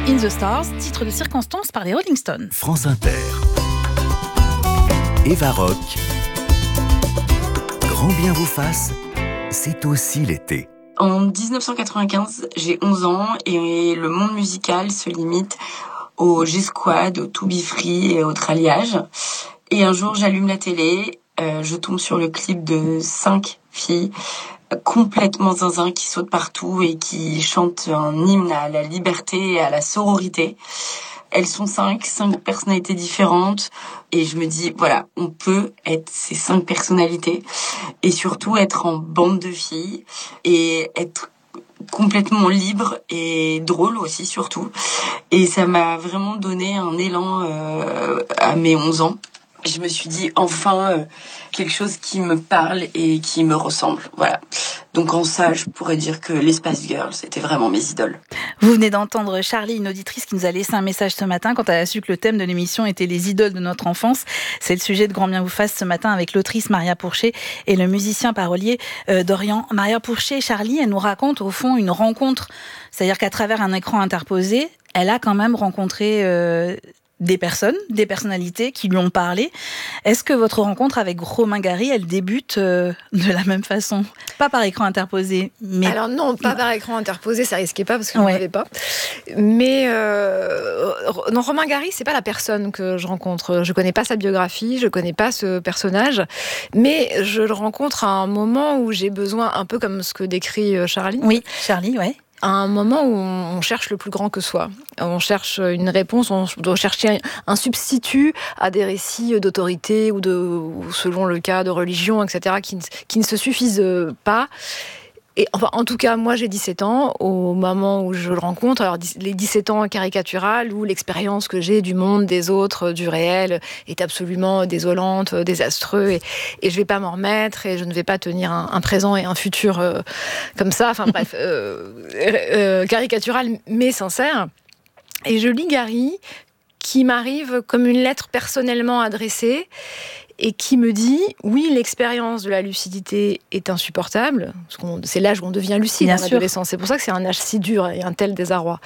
In the Stars, titre de circonstance par les Rolling Stones. France Inter. Eva Rock. Grand bien vous fasse, c'est aussi l'été. En 1995, j'ai 11 ans et le monde musical se limite au G-Squad, au To Be Free et au tralliage. Et un jour, j'allume la télé, je tombe sur le clip de 5 filles complètement zinzin qui sautent partout et qui chantent un hymne à la liberté et à la sororité. Elles sont 5 personnalités différentes et je me dis, voilà, on peut être ces 5 personnalités et surtout être en bande de filles et être complètement libre et drôle aussi surtout. Et ça m'a vraiment donné un élan à mes 11 ans. Je me suis dit, enfin, quelque chose qui me parle et qui me ressemble. Voilà. Donc en ça, je pourrais dire que les Spice Girls, c'était vraiment mes idoles. Vous venez d'entendre Charlie, une auditrice qui nous a laissé un message ce matin quand elle a su que le thème de l'émission était les idoles de notre enfance. C'est le sujet de Grand bien vous fasse ce matin avec l'autrice Maria Pourché et le musicien parolier Dorian. Maria Pourché, Charlie, elle nous raconte au fond une rencontre. C'est-à-dire qu'à travers un écran interposé, elle a quand même rencontré des personnes, des personnalités qui lui ont parlé. Est-ce que votre rencontre avec Romain Gary, elle débute de la même façon ? Pas par écran interposé, mais... Alors non, pas par écran interposé, ça risquait pas parce que je n'en avais pas. Mais non, Romain Gary, c'est pas la personne que je rencontre. Je connais pas sa biographie, je connais pas ce personnage, mais je le rencontre à un moment où j'ai besoin, un peu comme ce que décrit Charlie. Oui, Charlie, ouais. À un moment où on cherche le plus grand que soi. On cherche une réponse, on doit chercher un substitut à des récits d'autorité ou selon le cas, de religion, etc., qui ne se suffisent pas. Et enfin, en tout cas, moi, j'ai 17 ans, au moment où je le rencontre. Alors, les 17 ans caricatural, où l'expérience que j'ai du monde, des autres, du réel, est absolument désolante, désastreuse, et je vais pas m'en remettre, et je ne vais pas tenir un présent et un futur comme ça. Enfin, bref, caricatural, mais sincère. Et je lis Gary, qui m'arrive comme une lettre personnellement adressée, et qui me dit, oui, l'expérience de la lucidité est insupportable, parce c'est l'âge où on devient lucide en adolescence. C'est pour ça que c'est un âge si dur et un tel désarroi.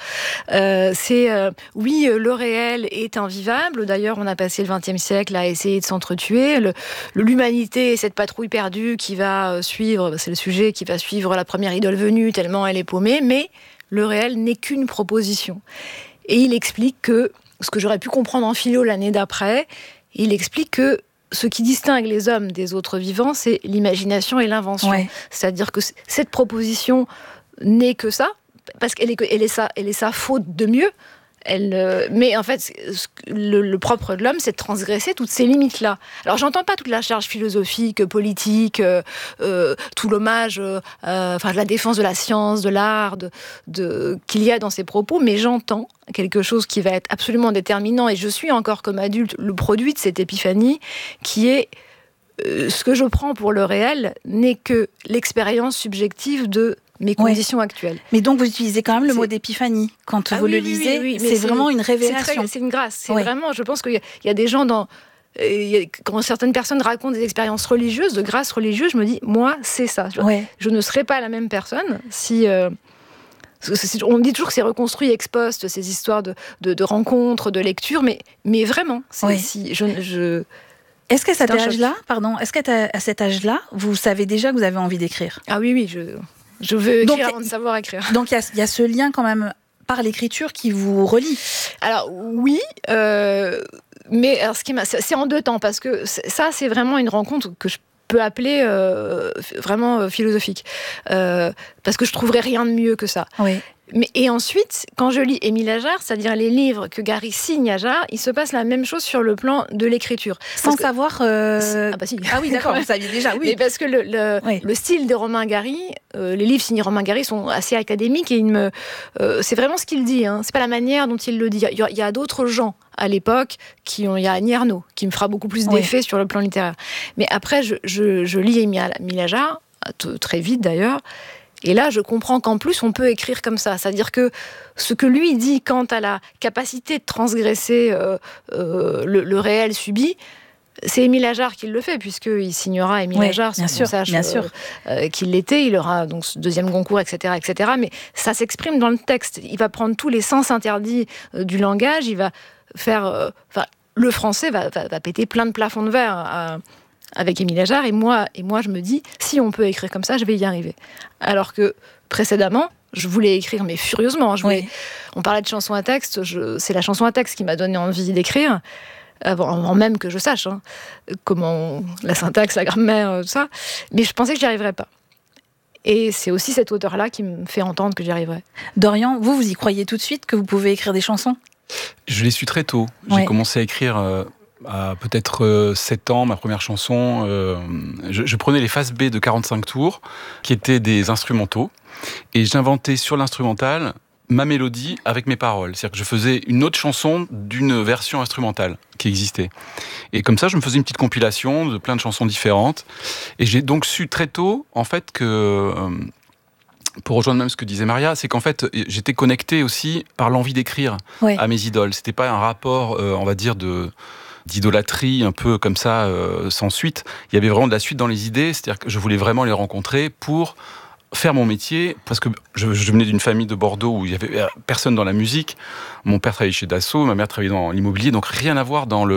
Oui, le réel est invivable. D'ailleurs, on a passé le XXe siècle à essayer de s'entretuer. L'humanité est cette patrouille perdue qui va suivre, c'est le sujet, qui va suivre la première idole venue, tellement elle est paumée, mais le réel n'est qu'une proposition. Et il explique que, ce que j'aurais pu comprendre en philo l'année d'après, il explique que ce qui distingue les hommes des autres vivants, c'est l'imagination et l'invention. Ouais. C'est-à-dire que cette proposition n'est que ça, parce qu'elle est ça faute de mieux. Mais en fait, le propre de l'homme, c'est de transgresser toutes ces limites-là. Alors, j'entends pas toute la charge philosophique, politique, tout l'hommage, la défense de la science, de l'art, qu'il y a dans ces propos, mais j'entends quelque chose qui va être absolument déterminant, et je suis encore comme adulte le produit de cette épiphanie, qui est ce que je prends pour le réel n'est que l'expérience subjective de mes conditions actuelles. Mais donc vous utilisez quand même le mot d'épiphanie quand vous le lisez. Oui, c'est vraiment une révélation. C'est une grâce. C'est vraiment, je pense qu'il y a des gens quand certaines personnes racontent des expériences religieuses, de grâce religieuse, je me dis, moi, c'est ça. Je ne serais pas la même personne si... on dit toujours que c'est reconstruit ex post, ces histoires de rencontres, de lectures, mais vraiment, Est-ce qu'à cet âge-là, vous savez déjà que vous avez envie d'écrire ? Ah oui, je veux écrire avant de savoir écrire. Donc il y a ce lien quand même par l'écriture qui vous relie. Alors oui, mais alors, c'est en deux temps, parce que ça, c'est vraiment une rencontre que je peux appeler vraiment philosophique, parce que je trouverais rien de mieux que ça. Oui. Et ensuite, quand je lis Émile Ajar, c'est-à-dire les livres que Gary signe à Ajar, il se passe la même chose sur le plan de l'écriture. Sans savoir... Ah bah si. Ah oui, d'accord, vous saviez déjà, oui. Mais parce que le style de Romain Gary, les livres signés Romain Gary sont assez académiques, et c'est vraiment ce qu'il dit, hein. C'est pas la manière dont il le dit. Il y a d'autres gens à l'époque, il y a Annie Ernaux, qui me fera beaucoup plus d'effet sur le plan littéraire. Mais après, je lis Émile Ajar, très vite d'ailleurs, et là, je comprends qu'en plus, on peut écrire comme ça. C'est-à-dire que ce que lui dit quant à la capacité de transgresser le réel subi, C'est Émile Ajar qui le fait, puisqu'il signera Émile Ajar, sans qu'on sache qu'il l'était. Il aura donc ce deuxième Goncourt, etc., etc. Mais ça s'exprime dans le texte. Il va prendre tous les sens interdits du langage. Il va faire... le français va péter plein de plafonds de verre avec Émile Ajar. Et moi, je me dis, si on peut écrire comme ça, je vais y arriver. Alors que précédemment, je voulais écrire, mais furieusement. On parlait de chanson à texte. C'est la chanson à texte qui m'a donné envie d'écrire. Avant même que je sache comment la syntaxe, la grammaire, tout ça. Mais je pensais que j'y arriverais pas. Et c'est aussi cet auteur-là qui me fait entendre que j'y arriverais. Dorian, vous y croyez tout de suite que vous pouvez écrire des chansons ? Je l'ai su très tôt. J'ai commencé à écrire à peut-être 7 ans, ma première chanson. Je prenais les faces B de 45 tours, qui étaient des instrumentaux, et j'inventais sur l'instrumental ma mélodie avec mes paroles. C'est-à-dire que je faisais une autre chanson d'une version instrumentale qui existait. Et comme ça, je me faisais une petite compilation de plein de chansons différentes. Et j'ai donc su très tôt, en fait, que... pour rejoindre même ce que disait Maria, c'est qu'en fait, j'étais connecté aussi par l'envie d'écrire à mes idoles. C'était pas un rapport, on va dire, d'idolâtrie un peu comme ça, sans suite. Il y avait vraiment de la suite dans les idées, c'est-à-dire que je voulais vraiment les rencontrer pour faire mon métier, parce que je venais d'une famille de Bordeaux où il y avait personne dans la musique. Mon père travaillait chez Dassault, ma mère travaillait dans l'immobilier, donc rien à voir dans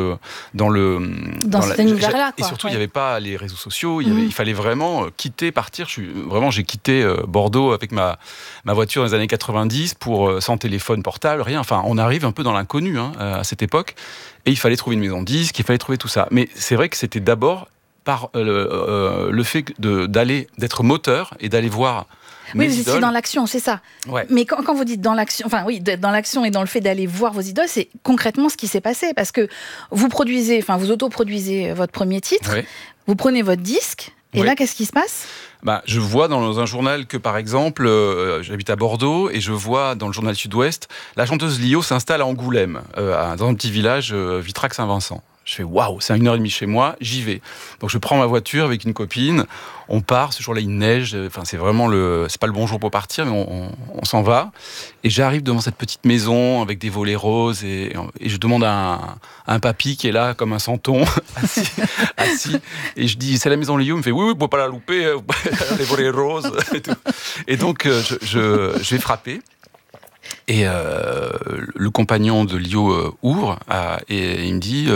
cet univers-là. Et surtout, il n'y avait pas les réseaux sociaux, il fallait vraiment quitter, partir. J'ai quitté Bordeaux avec ma voiture dans les années 90 sans téléphone portable, rien. Enfin, on arrive un peu dans l'inconnu à cette époque, et il fallait trouver une maison de disques, il fallait trouver tout ça. Mais c'est vrai que c'était d'abord par le fait d'être moteur et d'aller voir mes idoles. Oui, c'est dans l'action, c'est ça. Ouais. Mais quand vous dites dans l'action, d'être dans l'action et dans le fait d'aller voir vos idoles, c'est concrètement ce qui s'est passé. Parce que vous autoproduisez votre premier titre, vous prenez votre disque, et là, qu'est-ce qui se passe ? Je vois dans un journal que, par exemple, j'habite à Bordeaux, et je vois dans le journal Sud-Ouest, la chanteuse Lio s'installe à Angoulême, dans un petit village, Vitrac-Saint-Vincent. Je fais waouh, c'est à 1h30 chez moi, j'y vais. Donc je prends ma voiture avec une copine, on part, ce jour-là il neige, c'est vraiment c'est pas le bon jour pour partir, mais on s'en va. Et j'arrive devant cette petite maison avec des volets roses, et je demande à un papy qui est là comme un santon, assis, et je dis c'est la maison Lio, il me fait oui, faut pas la louper, les volets roses. Et donc je vais frapper. Et le compagnon de Lio ouvre et il me dit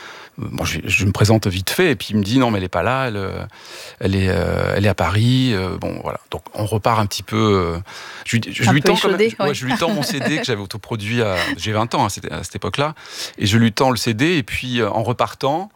je me présente vite fait, et puis il me dit non, mais elle est pas là, elle est à Paris, voilà. Donc on repart un petit peu, je lui tends mon CD que j'avais autoproduit j'ai 20 ans à cette époque-là, et je lui tends le CD, et puis en repartant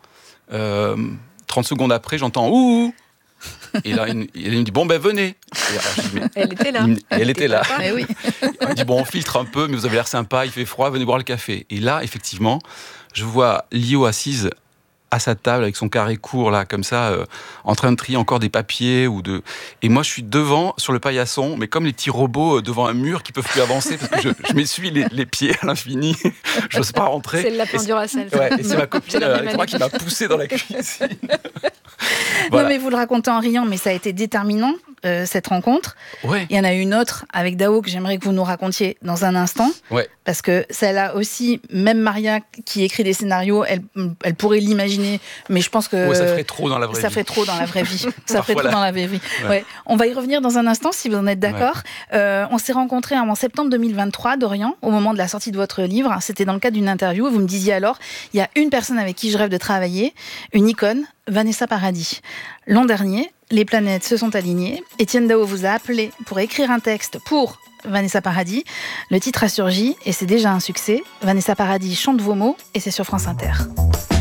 30 secondes après j'entends ouh. Et là, il me dit venez. Elle était là. Elle était là. Oui. Il me dit on filtre un peu, mais vous avez l'air sympa, il fait froid, venez boire le café. Et là, effectivement, je vois Lio assise à sa table avec son carré court là, comme ça, en train de trier encore des papiers et moi je suis devant sur le paillasson, mais comme les petits robots devant un mur qui peuvent plus avancer parce que je m'essuie les pieds à l'infini. J'ose pas rentrer. C'est le lapin du Racel. Et c'est ma copine Alexandra qui m'a poussé dans la cuisine. Voilà. Non, mais vous le racontez en riant, mais ça a été déterminant, cette rencontre. Ouais. Il y en a une autre avec Dao que j'aimerais que vous nous racontiez dans un instant. Ouais. Parce que celle-là aussi, même Maria qui écrit des scénarios, elle pourrait l'imaginer, mais je pense que... ça ferait trop dans la vraie vie. Ça ferait trop dans la vraie vie. Ça ferait trop dans la vraie vie. Ouais. On va y revenir dans un instant, si vous en êtes d'accord. Ouais. On s'est rencontrés en septembre 2023, Dorian, au moment de la sortie de votre livre. C'était dans le cadre d'une interview. Vous me disiez alors, il y a une personne avec qui je rêve de travailler, une icône, Vanessa Paradis. L'an dernier, les planètes se sont alignées. Étienne Dao vous a appelé pour écrire un texte pour Vanessa Paradis. Le titre a surgi et c'est déjà un succès. Vanessa Paradis chante vos mots et c'est sur France Inter.